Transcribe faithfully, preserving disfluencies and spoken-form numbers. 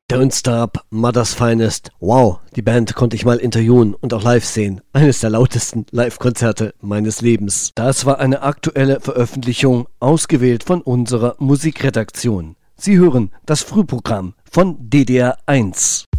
Don't Stop, Mother's Finest. Wow, die Band konnte ich mal interviewen und auch live sehen. Eines der lautesten Live-Konzerte meines Lebens. Das war eine aktuelle Veröffentlichung, ausgewählt von unserer Musikredaktion. Sie hören das Frühprogramm von D D R eins.